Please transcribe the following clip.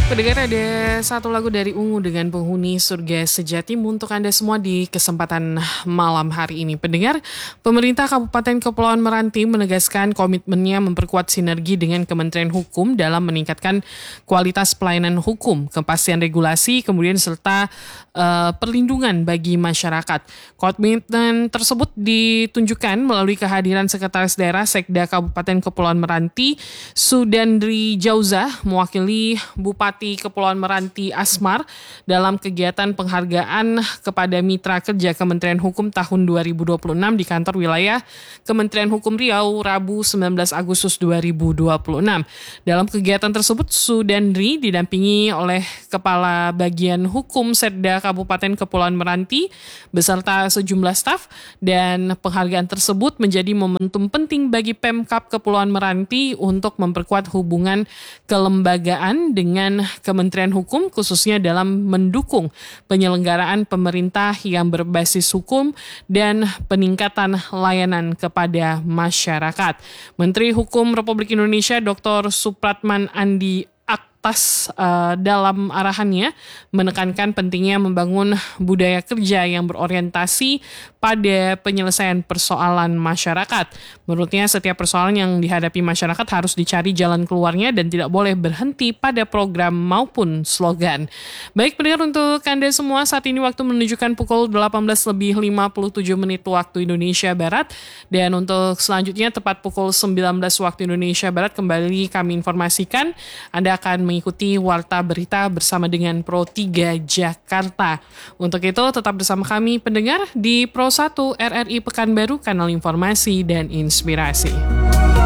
Pendengar, ada satu lagu dari Ungu dengan penghuni Surga Sejati untuk Anda semua di kesempatan malam hari ini. Pendengar, pemerintah Kabupaten Kepulauan Meranti menegaskan komitmennya memperkuat sinergi dengan Kementerian Hukum dalam meningkatkan kualitas pelayanan hukum, kepastian regulasi, kemudian serta perlindungan bagi masyarakat. Komitmen tersebut ditunjukkan melalui kehadiran Sekretaris Daerah Sekda Kabupaten Kepulauan Meranti, Sudandri Jauza, mewakili Bupati Kepulauan Meranti Asmar dalam kegiatan penghargaan kepada Mitra Kerja Kementerian Hukum tahun 2026 di kantor wilayah Kementerian Hukum Riau, Rabu 19 Agustus 2026. Dalam kegiatan tersebut, Sudandri didampingi oleh Kepala Bagian Hukum Setda Kabupaten Kepulauan Meranti beserta sejumlah staf, dan penghargaan tersebut menjadi momentum penting bagi Pemkab Kepulauan Meranti untuk memperkuat hubungan kelembagaan dengan Kementerian Hukum, khususnya dalam mendukung penyelenggaraan pemerintah yang berbasis hukum dan peningkatan layanan kepada masyarakat. Menteri Hukum Republik Indonesia Dr. Supratman Andi dalam arahannya menekankan pentingnya membangun budaya kerja yang berorientasi pada penyelesaian persoalan masyarakat. Menurutnya, setiap persoalan yang dihadapi masyarakat harus dicari jalan keluarnya dan tidak boleh berhenti pada program maupun slogan. Baik pendengar, untuk Anda semua, saat ini waktu menunjukkan pukul 18:57 waktu Indonesia Barat, dan untuk selanjutnya tepat pukul 19 waktu Indonesia Barat kembali kami informasikan Anda akan mengikuti Warta Berita bersama dengan Pro 3 Jakarta. Untuk itu, tetap bersama kami pendengar di Pro 1 RRI Pekanbaru, kanal informasi dan inspirasi.